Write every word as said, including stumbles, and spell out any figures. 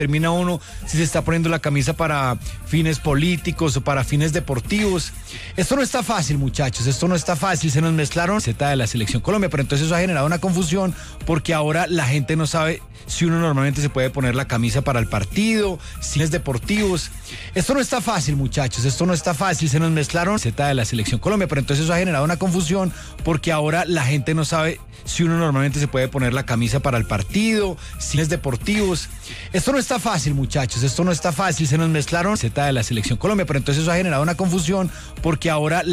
Termina uno si se está poniendo la camisa para fines políticos o para fines deportivos. Esto no está fácil, muchachos, esto no está fácil. Se nos mezclaron Z de la Selección Colombia, pero entonces eso ha generado una confusión porque ahora la gente no sabe si uno normalmente se puede poner la camisa para el partido, fines deportivos. Esto no está fácil, muchachos, esto no está fácil. Se nos mezclaron Z de la Selección Colombia, pero entonces eso ha generado una confusión porque ahora la gente no sabe si uno normalmente se puede poner la camisa para el partido, fines deportivos. Esto no está fácil, muchachos, esto no está fácil. Se nos mezclaron Z de la Selección Colombia, pero entonces eso ha generado una confusión porque ahora